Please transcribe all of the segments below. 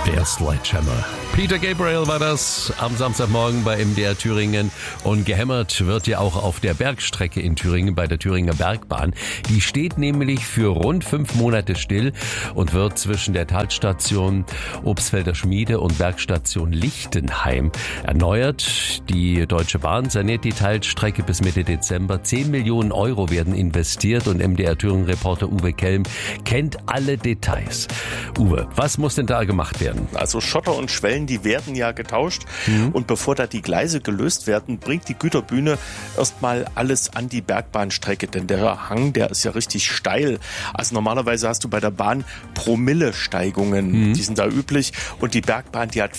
Der Sledgehammer. Peter Gabriel war das am Samstagmorgen bei MDR Thüringen. Und gehämmert wird ja auch auf der Bergstrecke in Thüringen bei der Thüringer Bergbahn. Die steht nämlich für rund 5 Monate still und wird zwischen der Talstation Obstfelder Schmiede und Bergstation Lichtenheim erneuert. Die Deutsche Bahn saniert die Teilstrecke bis Mitte Dezember. 10 Millionen Euro werden investiert und MDR Thüringen-Reporter Uwe Kelm kennt alle Details. Uwe, was muss denn da gemacht werden? Also Schotter und Schwellen, die werden ja getauscht. Und bevor da die Gleise gelöst werden, bringt die Güterbühne erstmal alles an die Bergbahnstrecke. Denn der Hang, der ist ja richtig steil. Also normalerweise hast du bei der Bahn Promille-Steigungen. Die sind da üblich. Und die Bergbahn, die hat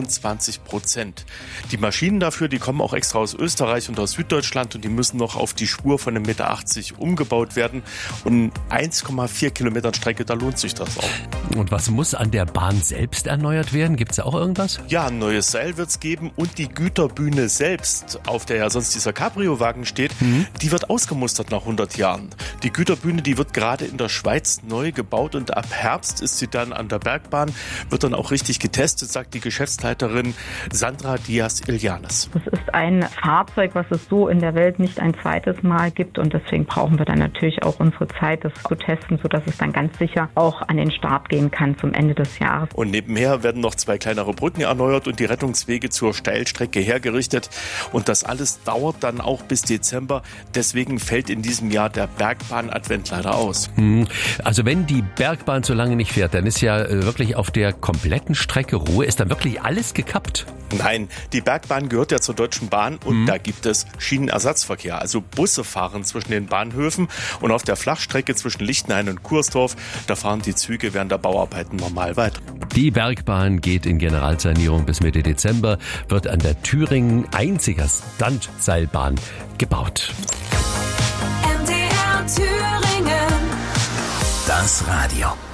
25%. Die Maschinen dafür, die kommen auch extra aus Österreich und aus Süddeutschland und die müssen noch auf die Spur von 1,80 Meter umgebaut werden. Und 1,4 Kilometern Strecke, da lohnt sich das auch. Und was muss an der Bahn selbst erneuert werden? Gibt es da auch irgendwas? Ja, ein neues Seil wird es geben und die Güterbühne selbst, auf der ja sonst dieser Cabrio-Wagen steht, die wird ausgemustert nach 100 Jahren. Die Güterbühne, die wird gerade in der Schweiz neu gebaut und ab Herbst ist sie dann an der Bergbahn, wird dann auch richtig getestet, sagt die Geschäftsleiterin Sandra Diaz-Ilianes. Das ist ein Fahrzeug, was es so in der Welt nicht ein zweites Mal gibt und deswegen brauchen wir dann natürlich auch unsere Zeit, das zu testen, sodass es dann ganz sicher auch an den Start gehen kann zum Ende des Jahres. Und nebenher werden noch 2 kleinere Brücken erneuert und die Rettungswege zur Steilstrecke hergerichtet. Und das alles dauert dann auch bis Dezember. Deswegen fällt in diesem Jahr der Bergbahn-Advent leider aus. Also wenn die Bergbahn so lange nicht fährt, dann ist ja wirklich auf der kompletten Strecke Ruhe. Ist dann wirklich alles gekappt? Nein, die Bergbahn gehört ja zur Deutschen Bahn und da gibt es Schienenersatzverkehr. Also Busse fahren zwischen den Bahnhöfen und auf der Flachstrecke zwischen Lichtenhain und Kursdorf, da fahren die Züge während der Bauarbeiten normal weiter. Die Bergbahn geht in Generalsanierung bis Mitte Dezember, wird an der Thüringen einziger Standseilbahn gebaut. MDR Thüringen. Das Radio.